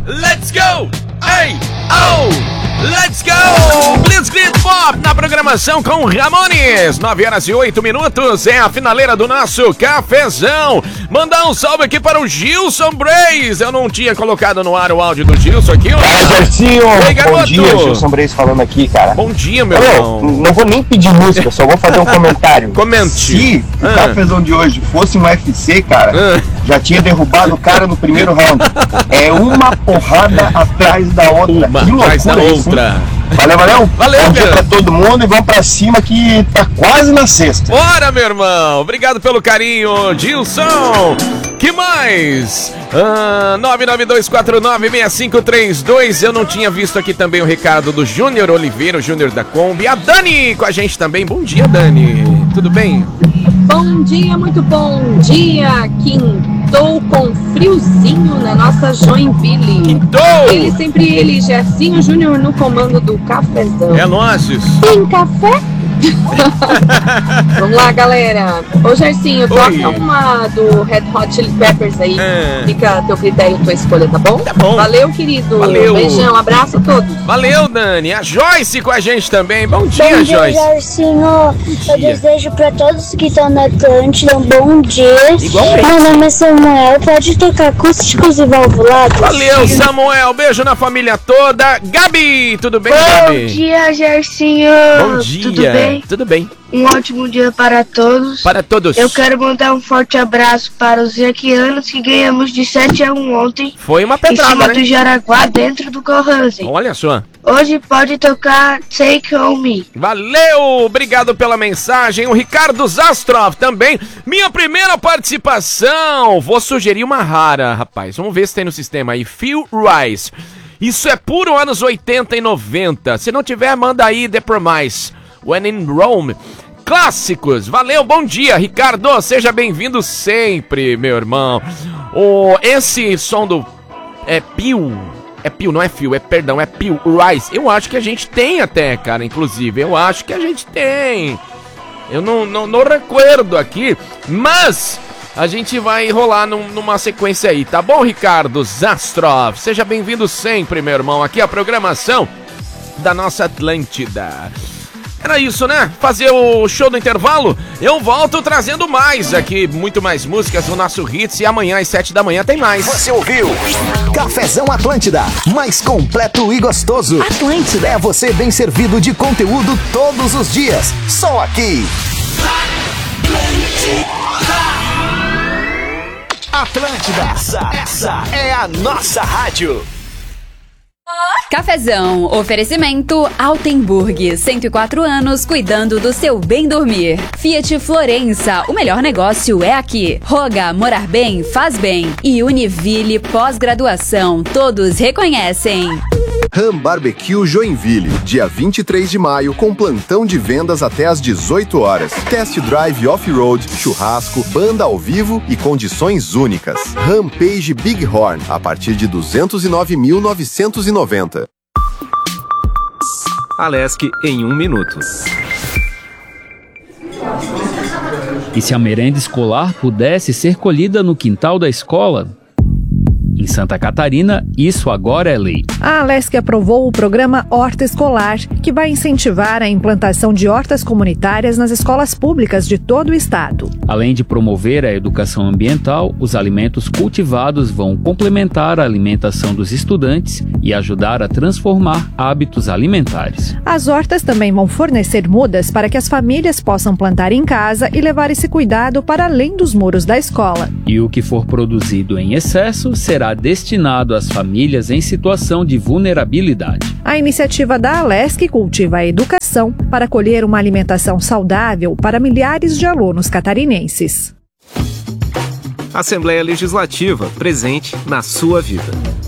Let's go! Hey! Oh! Let's go! Blitzkrieg Pop na programação com Ramones. 9h08, é a finaleira do nosso cafezão. Mandar um salve aqui para o Gilson Breis. Eu não tinha colocado no ar o áudio do Gilson aqui. Gersinho, bom dia, Gilson Breis falando aqui, cara. Bom dia, meu irmão. Não vou nem pedir música, só vou fazer um comentário. Comente. Se o cafezão de hoje fosse um UFC, cara, já tinha derrubado o cara no primeiro round. É uma porrada atrás da outra. Uma atrás da outra. Valeu. Bom dia pra todo mundo e vamos pra cima que tá quase na sexta. Bora, meu irmão. Obrigado pelo carinho, Gilson. Que mais? 992496532. Eu não tinha visto aqui também o recado do Júnior Oliveira, o Júnior da Kombi. A Dani com a gente também. Bom dia, Dani. Tudo bem? Bom dia, muito bom dia. Quintou com friozinho na nossa Joinville. Quintou! Ele, Gersinho Júnior no comando do cafezão. É nóis. Tem café? Vamos lá, galera. Ô, Gersinho, toca uma do Red Hot Chili Peppers aí. Fica a teu critério, tua escolha, tá bom? Tá bom. Valeu, querido. Valeu. Beijão, abraço a todos. Valeu, Dani. A Joyce com a gente também. Bom dia, Joyce. Gersinho. Eu desejo pra todos que estão na Atlântida um bom dia. Igualmente. Meu nome é Samuel. Pode tocar acústicos e valvulados? Valeu, Samuel. Beijo na família toda. Gabi, tudo bem, Gabi? Bom dia, Gersinho. Bom dia. Tudo bem? Tudo bem. Um ótimo dia para todos. Para todos. Eu quero mandar um forte abraço para os iaquianos que ganhamos de 7-1 ontem. Foi uma Em pedrada, cima né? do Jaraguá, dentro do Corranzen. Olha só. Hoje pode tocar Take On Me. Valeu, obrigado pela mensagem. O Ricardo Zastrov também. Minha primeira participação. Vou sugerir uma rara, rapaz. Vamos ver se tem no sistema aí. Phil Rice. Isso é puro anos 80 e 90. Se não tiver, manda aí The Promise. When in Rome. Clássicos. Valeu, bom dia, Ricardo. Seja bem-vindo sempre, meu irmão. Esse som do... É Phil, não é Phil, perdão, é Phil Rice. Eu acho que a gente tem até, cara, inclusive. Eu acho que a gente tem. Eu não recuerdo aqui, mas a gente vai rolar numa sequência aí, tá bom, Ricardo Zastrov? Seja bem-vindo sempre, meu irmão. Aqui a programação da nossa Atlântida. Era isso, né? Fazer o show do intervalo. Eu volto trazendo mais aqui, muito mais músicas no nosso Hits. E amanhã às 7 da manhã tem mais. Você ouviu? Cafezão Atlântida, mais completo e gostoso. Atlântida é você bem servido de conteúdo todos os dias. Só aqui. Atlântida, essa é a nossa rádio. Cafezão, oferecimento Altenburg, 104 anos cuidando do seu bem dormir. Fiat Florença, o melhor negócio é aqui. Roga, morar bem, faz bem. E Univille, pós-graduação, todos reconhecem. Ram Barbecue Joinville, dia 23 de maio, com plantão de vendas até às 18 horas. Test drive off-road, churrasco, banda ao vivo e condições únicas. Rampage Bighorn, a partir de 209.990. Alesc em 1 minuto. E se a merenda escolar pudesse ser colhida no quintal da escola? Em Santa Catarina, isso agora é lei. A Alesc aprovou o programa Horta Escolar, que vai incentivar a implantação de hortas comunitárias nas escolas públicas de todo o estado. Além de promover a educação ambiental, os alimentos cultivados vão complementar a alimentação dos estudantes e ajudar a transformar hábitos alimentares. As hortas também vão fornecer mudas para que as famílias possam plantar em casa e levar esse cuidado para além dos muros da escola. E o que for produzido em excesso será destinado às famílias em situação de vulnerabilidade. A iniciativa da Alesc cultiva a educação para colher uma alimentação saudável para milhares de alunos catarinenses. Assembleia Legislativa, presente na sua vida.